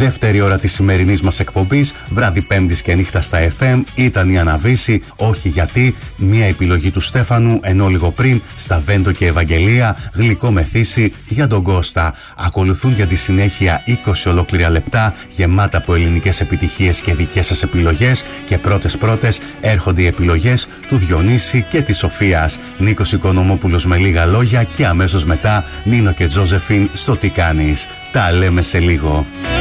Δεύτερη ώρα της σημερινής μας εκπομπής, βράδυ Πέμπτης και νύχτα στα FM, ήταν η Αναβίση, όχι γιατί, μια επιλογή του Στέφανου, ενώ λίγο πριν στα Βέντο και Ευαγγελία, γλυκό μεθύσι για τον Κώστα. Ακολουθούν για τη συνέχεια 20 ολόκληρα λεπτά γεμάτα από ελληνικές επιτυχίες και δικές σας επιλογές, και πρώτες έρχονται οι επιλογές του Διονύση και της Σοφίας. Νίκος Οικονομόπουλος με λίγα λόγια, και αμέσως μετά Νίνο και Τζόζεφιν στο Τι κάνεις. Τα λέμε σε λίγο.